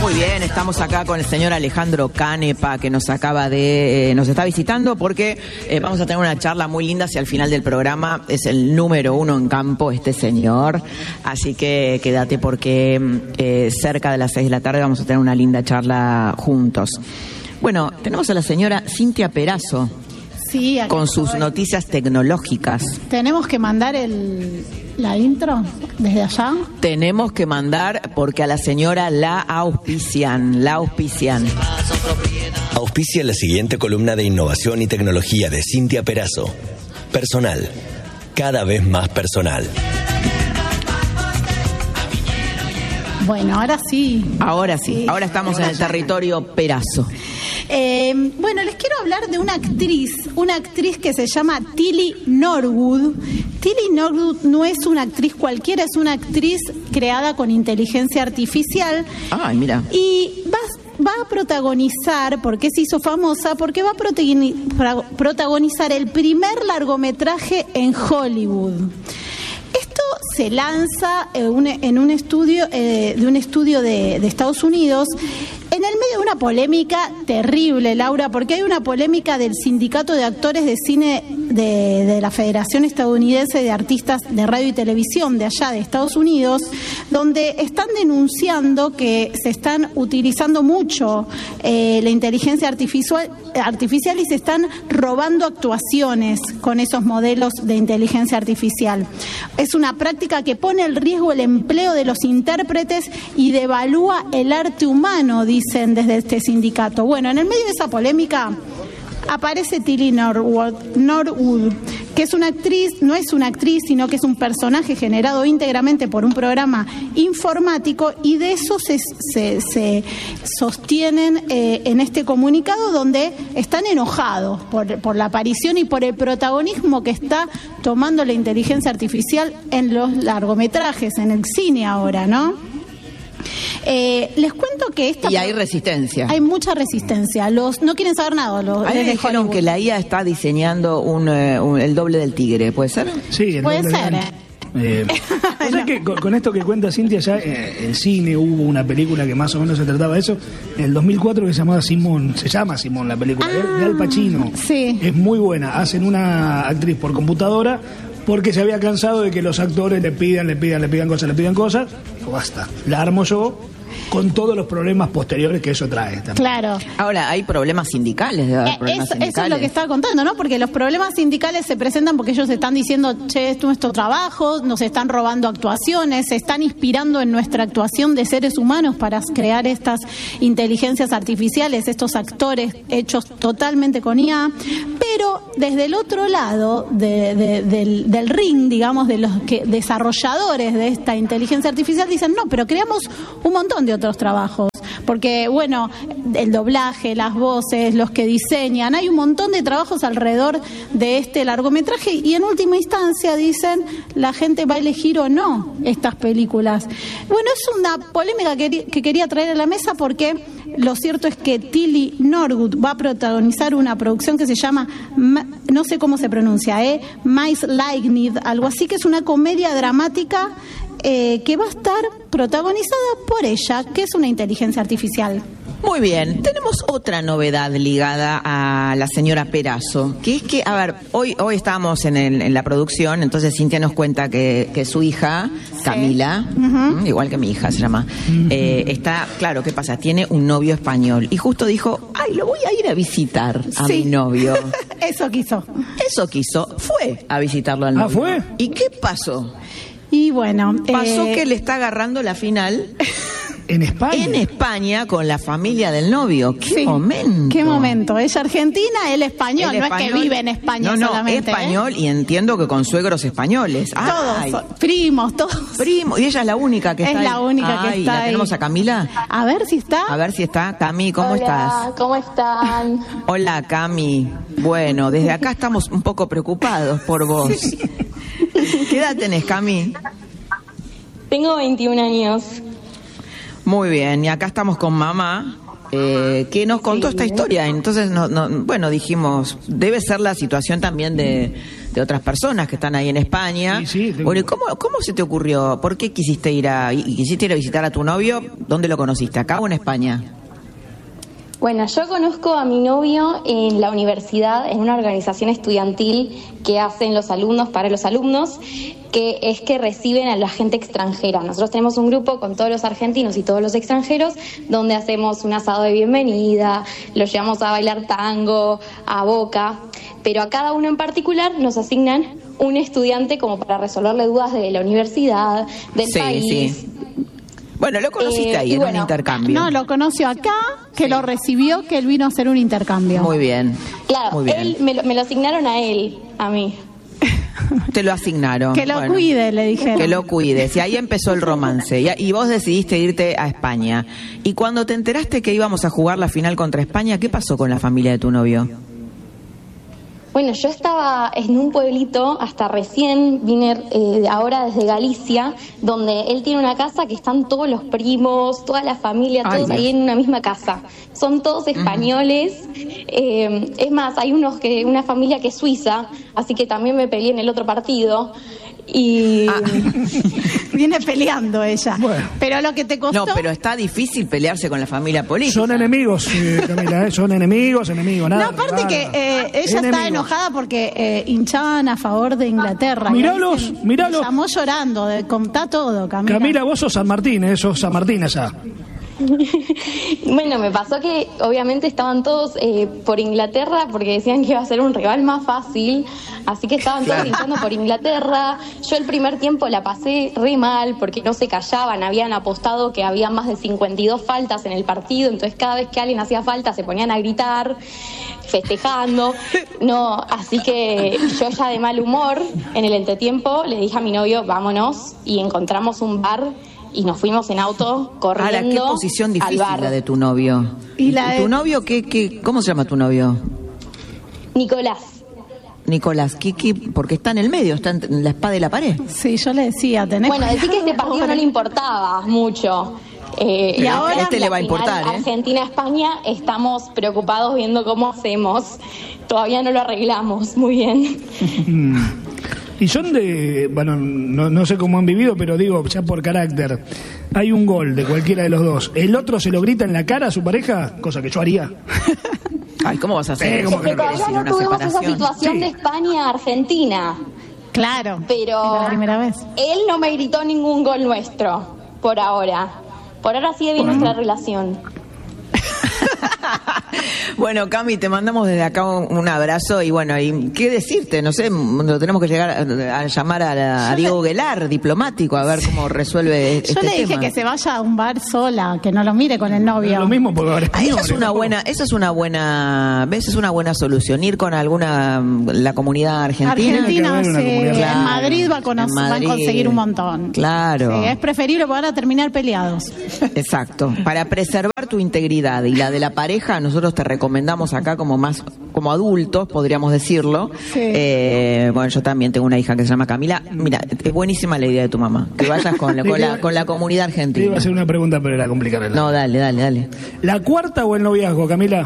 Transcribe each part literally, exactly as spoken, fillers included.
Muy bien, estamos acá con el señor Alejandro Canepa, que nos acaba de, eh, nos está visitando porque eh, vamos a tener una charla muy linda hacia el final del programa. Es el número uno en campo este señor, así que quédate porque eh, cerca de las seis de la tarde vamos a tener una linda charla juntos. Bueno, tenemos a la señora Cintia Perazo. Sí, con sus estoy. Noticias tecnológicas. ¿Tenemos que mandar el, la intro desde allá? Tenemos que mandar porque a la señora la auspician, la auspician. Auspicia la siguiente columna de innovación y tecnología de Cintia Perazo. Personal, cada vez más personal. Bueno, ahora sí. Ahora sí, sí. Ahora estamos ahora en el ya. territorio Perazo. Eh, bueno, les quiero hablar de una actriz, una actriz que se llama Tilly Norwood. Tilly Norwood no es una actriz cualquiera, es una actriz creada con inteligencia artificial. Ay, mira. Y va, va a protagonizar, ¿por qué se hizo famosa? Porque va a protagonizar el primer largometraje en Hollywood. Esto se lanza en un estudio eh, de un estudio de, de Estados Unidos en el medio de una polémica terrible, Laura, porque hay una polémica del Sindicato de Actores de Cine de, de la Federación Estadounidense de Artistas de Radio y Televisión de allá de Estados Unidos, donde están denunciando que se están utilizando mucho eh, la inteligencia artificial, artificial y se están robando actuaciones con esos modelos de inteligencia artificial. Es una práctica que pone en riesgo el empleo de los intérpretes y devalúa el arte humano, dicen desde este sindicato. Bueno, en el medio de esa polémica aparece Tilly Norwood, Norwood, que es una actriz, no es una actriz, sino que es un personaje generado íntegramente por un programa informático, y de eso se, se, se sostienen eh, en este comunicado, donde están enojados por, por la aparición y por el protagonismo que está tomando la inteligencia artificial en los largometrajes, en el cine ahora, ¿no? Eh, les cuento que esta... Y hay resistencia. Hay mucha resistencia. Los no quieren saber nada. Los, Ahí dijeron Hollywood. Que la I A está diseñando un, un, el doble del tigre, ¿puede ser? Sí, el puede doble ser. Del... Eh, o sea que con, con esto que cuenta Cintia, ya eh, en cine hubo una película que más o menos se trataba de eso, en el dos mil cuatro, que se llamaba Simón, se llama Simón la película, ah, de, de Al Pacino. Sí. Es muy buena. Hacen una actriz por computadora porque se había cansado de que los actores le pidan, le pidan, le pidan cosas, le pidan cosas. Dijo, basta, la armo yo, con todos los problemas posteriores que eso trae también. Claro. Ahora, hay problemas sindicales, debe haber problemas eso, sindicales. Eso es lo que estaba contando, ¿no? Porque los problemas sindicales se presentan porque ellos están diciendo, che, esto es nuestro trabajo, nos están robando actuaciones, se están inspirando en nuestra actuación de seres humanos para crear estas inteligencias artificiales, estos actores hechos totalmente con I A, pero desde el otro lado de, de, del, del ring, digamos, de los que desarrolladores de esta inteligencia artificial dicen, no, pero creamos un montón de otros trabajos, porque bueno, el doblaje, las voces, los que diseñan, hay un montón de trabajos alrededor de este largometraje, y en última instancia dicen, la gente va a elegir o no estas películas. Bueno, es una polémica que, que quería traer a la mesa, porque lo cierto es que Tilly Norwood va a protagonizar una producción que se llama, no sé cómo se pronuncia, eh, Mice Like Need, algo así, que es una comedia dramática Eh, que va a estar protagonizada por ella, que es una inteligencia artificial. Muy bien, tenemos otra novedad ligada a la señora Perazo, que es que, a ver, hoy hoy estábamos en, el, en la producción, entonces Cintia nos cuenta que, que su hija, sí. Camila, uh-huh. igual que mi hija se llama, uh-huh. eh, está, claro, ¿qué pasa? Tiene un novio español, y justo dijo, ay, lo voy a ir a visitar a sí. mi novio. Eso quiso. Eso quiso, fue a visitarlo al novio. ¿Ah, fue? ¿Y qué pasó? Y bueno, pasó eh... que le está agarrando la final en España. En España con la familia del novio. ¿Qué sí, momento? ¿Qué momento? Ella argentina, él español, el no español, es que vive en España no, no, solamente. español, ¿eh? Y entiendo que con suegros españoles. Todos, Ay, primos, todos. Primos, y ella es la única que es está ahí. Es la única Ay, que está ¿la ahí. tenemos a Camila? A ver si está. A ver si está. Cami, ¿cómo Hola, estás? ¿cómo están? Hola, Cami. Bueno, desde acá estamos un poco preocupados por vos. Sí. ¿Qué edad tenés, Cami? Tengo veintiún años. Muy bien, y acá estamos con mamá, eh, que nos contó sí. esta historia. Entonces, no, no, bueno, dijimos, debe ser la situación también de, de otras personas que están ahí en España. Sí, sí, tengo... Bueno, ¿y cómo, cómo se te ocurrió? ¿Por qué quisiste ir a, y quisiste ir a visitar a tu novio? ¿Dónde lo conociste? ¿Acá o en España? Bueno, yo conozco a mi novio en la universidad, en una organización estudiantil que hacen los alumnos para los alumnos, que es que reciben a la gente extranjera. Nosotros tenemos un grupo con todos los argentinos y todos los extranjeros, donde hacemos un asado de bienvenida, los llevamos a bailar tango, a Boca, pero a cada uno en particular nos asignan un estudiante como para resolverle dudas de la universidad, del Sí, país. sí. Bueno, lo conociste Eh, ahí y en bueno, un intercambio. No, lo conoció acá, que lo recibió, que él vino a hacer un intercambio. Muy bien. Claro, Muy bien. él me lo, me lo asignaron a él, a mí. Te lo asignaron. Que lo Bueno, cuide, le dijeron. Que lo cuides. Y ahí empezó el romance. Y, y vos decidiste irte a España. Y cuando te enteraste que íbamos a jugar la final contra España, ¿qué pasó con la familia de tu novio? Bueno, yo estaba en un pueblito, hasta recién vine eh, ahora desde Galicia, donde él tiene una casa que están todos los primos, toda la familia, Ay, todos Dios. ahí en una misma casa. Son todos españoles. Eh, es más, hay unos que una familia que es suiza, así que también me peleé en el otro partido. Y Ah. Viene peleando ella. Bueno. Pero lo que te costó... No, pero está difícil pelearse con la familia política. Son enemigos, eh, Camila, ¿eh? Son enemigos, enemigos, nada. No, aparte nada. que eh, ella está Enemigos. enojada porque eh, hinchaban a favor de Inglaterra. Y Míralos, ahí se- míralos. me llamó llorando, de, contá todo, Camila. Camila, vos sos San Martín, ¿eh? Sos San Martín allá. bueno, me pasó que obviamente estaban todos eh, por Inglaterra porque decían que iba a ser un rival más fácil, así que estaban todos hinchando por Inglaterra. Yo el primer tiempo la pasé re mal porque no se callaban, habían apostado que había más de cincuenta y dos faltas en el partido, entonces cada vez que alguien hacía falta se ponían a gritar, festejando. No, así que yo ya de mal humor, en el entretiempo le dije a mi novio, vámonos, y encontramos un bar y nos fuimos en auto corriendo Ahora, qué posición al difícil bar. la de tu novio. Y la de- ¿Tu novio qué, qué, cómo se llama tu novio? Nicolás. Nicolás, Kiki, porque está en el medio, está en la espada y la pared. Sí, yo le decía, tenés Bueno, decir que este cuidado, partido no le importaba mucho. Eh, Y ahora- a este le va a la final importar, ¿eh? Argentina-España, estamos preocupados viendo cómo hacemos. Todavía no lo arreglamos muy bien. Y son de, bueno, no, no sé cómo han vivido, pero digo, ya por carácter, hay un gol de cualquiera de los dos. ¿El otro se lo grita en la cara a su pareja? Cosa que yo haría. Ay, ¿cómo vas a hacer Sí, eso? ¿cómo Que que no? ¿Querés todavía ir a no una tuvimos esa separación? situación Sí. de España-Argentina. Claro, Pero es la primera vez. él no me gritó ningún gol nuestro, por ahora. Por ahora sigue bien nuestra relación. Bueno, Cami, te mandamos desde acá un, un abrazo y bueno, y qué decirte, no sé, lo tenemos que llegar a, a llamar a, la- a Diego Guelar, diplomático, a ver cómo resuelve este Yo le dije tema. que se vaya a un bar sola, que no lo mire con el novio. Lo mismo porque ahora Ah, esa es una buena, esa es una buena, ¿ves? Es una buena solución, ir con alguna, la comunidad argentina. Argentina, Tiene que haber una sí. comunidad. En Claro, Madrid va a, cono- en van a Madrid. conseguir un montón. Claro. Sí, es preferible para a terminar peleados. Exacto. Para preservar tu integridad y la de la pareja, nosotros te recomendamos acá como más, como adultos, podríamos decirlo. Sí. Eh, bueno, yo también tengo una hija que se llama Camila. Mira, es buenísima la idea de tu mamá. Que vayas con, la- con, la, con la comunidad Te iba a argentina. hacer una pregunta, pero era complicada. No, dale, dale, dale. ¿La cuarta o el noviazgo, Camila?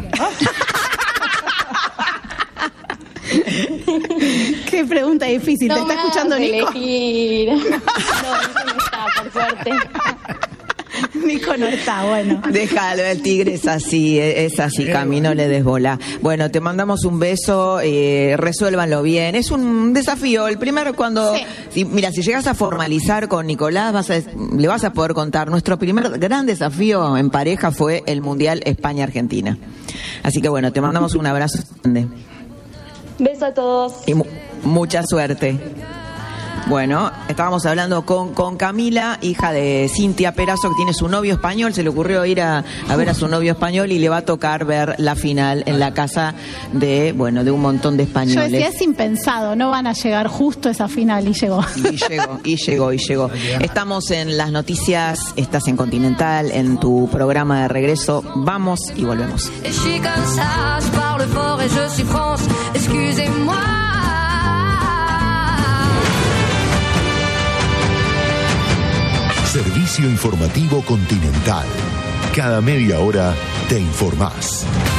Qué pregunta difícil. ¿Te No está me escuchando hagas Nico? elegir. No, Nico no está, por suerte. Nico no está, bueno. Déjalo, el tigre es así, es así, Cami, no le des bola. Bueno, te mandamos un beso, eh, resuélvanlo bien. Es un desafío. El primero cuando, Sí. si, mira, si llegas a formalizar con Nicolás, vas a, le vas a poder contar. Nuestro primer gran desafío en pareja fue el Mundial España-Argentina. Así que bueno, te mandamos un abrazo grande Beso a todos. y mu- mucha suerte. Bueno, estábamos hablando con, con Camila, hija de Cintia Perazo, que tiene su novio español. Se le ocurrió ir a, a ver a su novio español y le va a tocar ver la final en la casa de, bueno, de un montón de Yo españoles. decía, es impensado, no van a llegar justo a esa final y llegó. Y llegó, y llegó, y llegó. Estamos en las noticias, estás en Continental, en tu programa de regreso. Vamos y volvemos. Et je suis comme ça, je parle fort et je suis France, excusez-moi. Servicio informativo Continental. Cada media hora te informás.